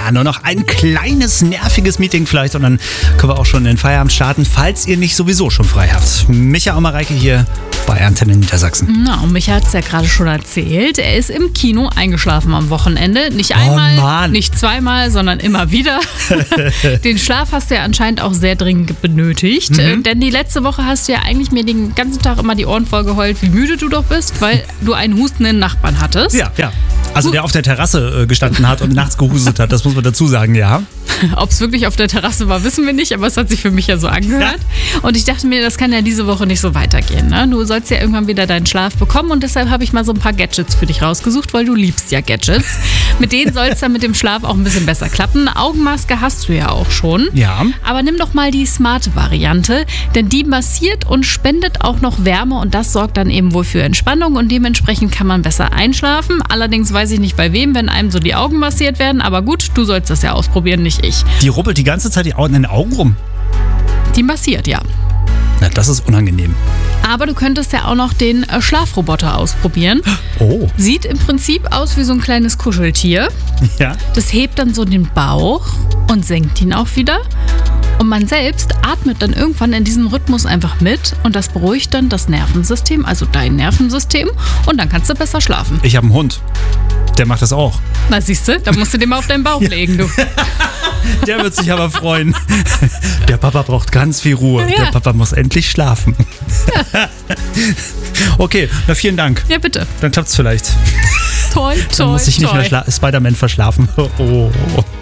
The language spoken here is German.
Ja, nur noch ein kleines, nerviges Meeting vielleicht und dann können wir auch schon in den Feierabend starten, falls ihr nicht sowieso schon frei habt. Micha und Mareike hier bei Antenne Niedersachsen. Na, und Micha hat es ja gerade schon erzählt. Er ist im Kino eingeschlafen am Wochenende. Nicht einmal, nicht zweimal, sondern immer wieder. Den Schlaf hast du ja anscheinend auch sehr dringend benötigt. Denn die letzte Woche hast du ja eigentlich mir den ganzen Tag immer die Ohren voll geheult, wie müde du doch bist, weil du einen hustenden Nachbarn hattest. Ja. Also der auf der Terrasse gestanden hat und nachts gehustet hat, das muss man dazu sagen, ja. Ob es wirklich auf der Terrasse war, wissen wir nicht, aber es hat sich für mich ja so angehört. Ja. Und ich dachte mir, das kann ja diese Woche nicht so weitergehen. Ne? Du sollst ja irgendwann wieder deinen Schlaf bekommen und deshalb habe ich mal so ein paar Gadgets für dich rausgesucht, weil du liebst ja Gadgets. Mit denen soll es dann mit dem Schlaf auch ein bisschen besser klappen. Augenmaske hast du ja auch schon. Ja. Aber nimm doch mal die smarte Variante, denn die massiert und spendet auch noch Wärme und das sorgt dann eben wohl für Entspannung und dementsprechend kann man besser einschlafen. Allerdings weiß ich nicht bei wem, wenn einem so die Augen massiert werden, aber gut, du sollst das ja ausprobieren, nicht ich. Die ruppelt die ganze Zeit in den Augen rum. Die massiert, ja. Na, das ist unangenehm. Aber du könntest ja auch noch den Schlafroboter ausprobieren. Oh. Sieht im Prinzip aus wie so ein kleines Kuscheltier. Ja. Das hebt dann so den Bauch und senkt ihn auch wieder. Und man selbst atmet dann irgendwann in diesem Rhythmus einfach mit und das beruhigt dann das Nervensystem, also dein Nervensystem und dann kannst du besser schlafen. Ich habe einen Hund. Der macht das auch. Na siehst du, da musst du den mal auf deinen Bauch legen, du. Der wird sich aber freuen. Der Papa braucht ganz viel Ruhe. Ja. Der Papa muss endlich schlafen. Okay, na vielen Dank. Ja, bitte. Dann klappt's vielleicht. Toi, toi, Dann muss ich nicht mehr Spider-Man verschlafen. Oh.